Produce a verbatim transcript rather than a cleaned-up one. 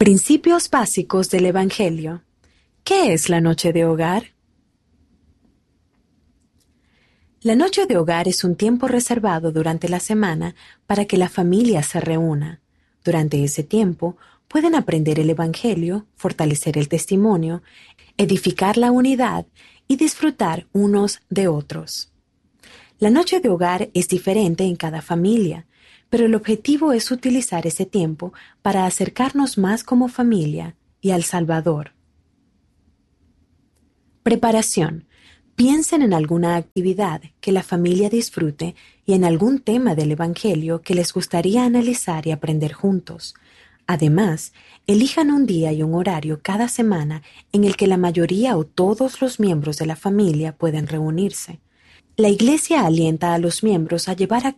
Principios básicos del Evangelio. ¿Qué es la noche de hogar? La noche de hogar es un tiempo reservado durante la semana para que la familia se reúna. Durante ese tiempo pueden aprender el Evangelio, fortalecer el testimonio, edificar la unidad y disfrutar unos de otros. La noche de hogar es diferente en cada familia, pero el objetivo es utilizar ese tiempo para acercarnos más como familia y al Salvador. Preparación. Piensen en alguna actividad que la familia disfrute y en algún tema del Evangelio que les gustaría analizar y aprender juntos. Además, elijan un día y un horario cada semana en el que la mayoría o todos los miembros de la familia pueden reunirse. La Iglesia alienta a los miembros a llevar a